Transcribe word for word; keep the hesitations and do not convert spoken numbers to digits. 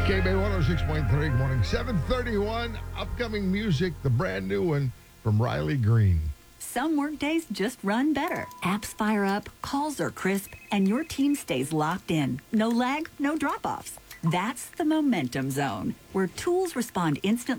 K B one oh six point three, good morning. seven thirty-one, upcoming music, the brand new one from Riley Green. Some workdays just run better. Apps fire up, calls are crisp, and your team stays locked in. No lag, no drop-offs. That's the Momentum Zone, where tools respond instantly